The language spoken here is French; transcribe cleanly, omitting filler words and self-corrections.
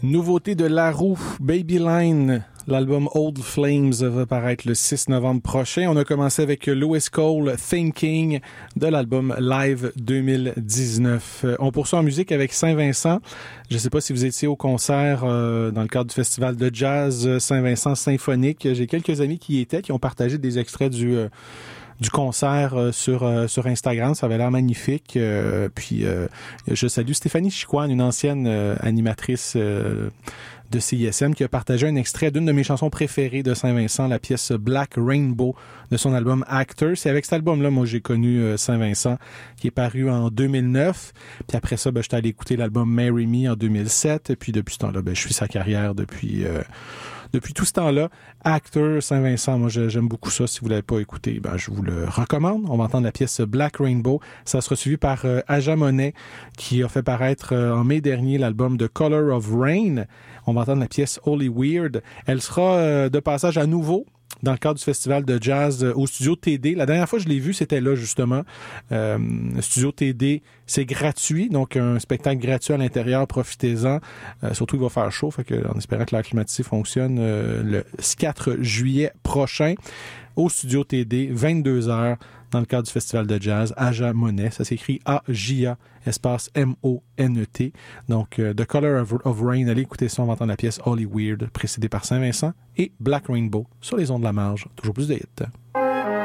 Nouveauté de La Roux, Baby Line. L'album Old Flames va paraître le 6 novembre prochain. On a commencé avec Lewis Cole, Thinking, de l'album Live 2019. On poursuit en musique avec Saint-Vincent. Je ne sais pas si vous étiez au concert dans le cadre du festival de jazz Saint-Vincent Symphonique. J'ai quelques amis qui y étaient, qui ont partagé des extraits du concert sur Instagram. Ça avait l'air magnifique. Puis je salue Stéphanie Chicoine, une ancienne animatrice de CISM, qui a partagé un extrait d'une de mes chansons préférées de Saint-Vincent, la pièce Black Rainbow de son album Actor. C'est avec cet album-là, moi, j'ai connu Saint-Vincent, qui est paru en 2009. Puis après ça, j'étais allé écouter l'album Marry Me en 2007. Et puis depuis ce temps-là, je suis sa carrière depuis tout ce temps-là. Actor, Saint-Vincent, moi j'aime beaucoup ça. Si vous l'avez pas écouté, je vous le recommande. On va entendre la pièce Black Rainbow. Ça sera suivi par Aja Monet, qui a fait paraître en mai dernier l'album The Color of Rain. On va entendre la pièce Holy Weird. Elle sera de passage à nouveau dans le cadre du festival de jazz au Studio TD. La dernière fois que je l'ai vu, c'était là, justement. Studio TD, c'est gratuit, donc un spectacle gratuit à l'intérieur, profitez-en. Surtout, il va faire chaud, fait que, en espérant que l'air climatisé fonctionne, le 4 juillet prochain, au Studio TD, 22h, dans le cadre du festival de jazz, Aja Monet. Ça s'écrit A-J-A, espace M-O-N-E-T. Donc, The Color of Rain, allez écouter ça, on va entendre la pièce Holy Weird, précédée par Saint-Vincent, et Black Rainbow, sur les ondes de la marge. Toujours plus de hits.